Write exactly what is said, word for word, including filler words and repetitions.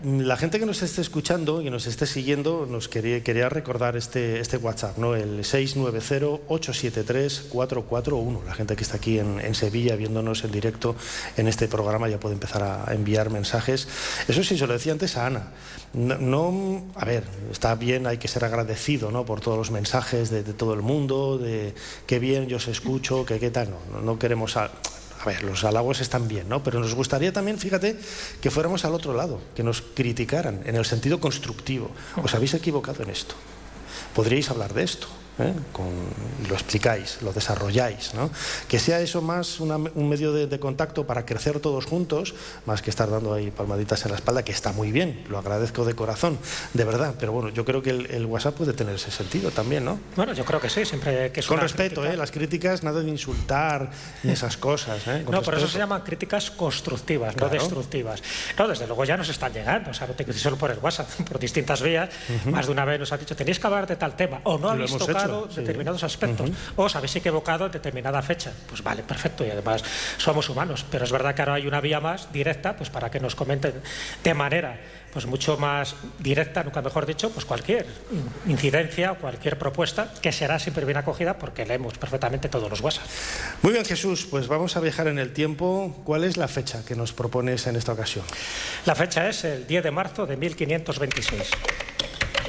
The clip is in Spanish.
La gente que nos esté escuchando y que nos esté siguiendo nos quería, quería recordar este, este WhatsApp, ¿no? El seis nueve cero, ocho siete tres, cuatro cuatro uno. La gente que está aquí en, en Sevilla viéndonos en directo en este programa ya puede empezar a enviar mensajes. Eso sí, se lo decía antes a Ana. No, no, a ver, está bien, hay que ser agradecido, ¿no?, por todos los mensajes de, de todo el mundo, de qué bien yo os escucho, que qué tal. No, no, no queremos... A, A ver, los halagos están bien, ¿no? Pero nos gustaría también, fíjate, que fuéramos al otro lado, que nos criticaran en el sentido constructivo. Os habéis equivocado en esto. Podríais hablar de esto, ¿eh? Con, y lo explicáis, lo desarrolláis, ¿no? Que sea eso más una, un medio de, de contacto para crecer todos juntos, más que estar dando ahí palmaditas en la espalda, que está muy bien, lo agradezco de corazón, de verdad. Pero bueno, yo creo que el, el WhatsApp puede tener ese sentido también, ¿no? Bueno, yo creo que sí, siempre que es Con una respeto, crítica... ¿eh? Las críticas, nada de insultar ni esas cosas, ¿eh? Con no, por eso respeto. se llaman críticas constructivas, Claro. no destructivas. No, desde luego ya nos están llegando, o sea, no te solo por el WhatsApp, por distintas vías. Uh-huh. Más de una vez nos han dicho, tenéis que hablar de tal tema, o no Lo habéis hemos tocado hecho, sí. determinados aspectos, uh-huh. o os habéis equivocado en determinada fecha. Pues vale, perfecto, y además somos humanos, pero es verdad que ahora hay una vía más directa, pues para que nos comenten de manera pues mucho más directa, nunca mejor dicho, pues cualquier incidencia o cualquier propuesta, que será siempre bien acogida porque leemos perfectamente todos los WhatsApp. Muy bien, Jesús, pues vamos a viajar en el tiempo. ¿Cuál es la fecha que nos propones en esta ocasión? La fecha es el diez de marzo de mil quinientos veintiséis.